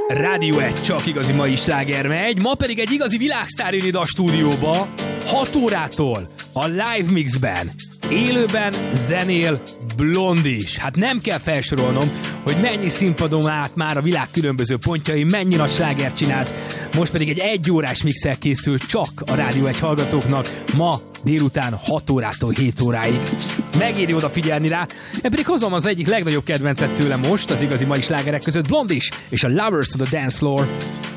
Rádió 1, csak igazi mai sláger megy, ma pedig egy igazi világsztár jön ide a stúdióba, 6 órától a live mixben, élőben zenél Blondis. Hát nem kell felsorolnom, hogy mennyi színpadon állt már a világ különböző pontjai, mennyi nagy slágert csinált, most pedig egy 1 órás mixel készül csak a Rádió 1 hallgatóknak, ma délután 6 órától 7 óráig. Megéri odafigyelni rá, én pedig hozom az egyik legnagyobb kedvencet tőle most, az igazi mai slágerek között, Blondis és a Lovers of the Dance Floor.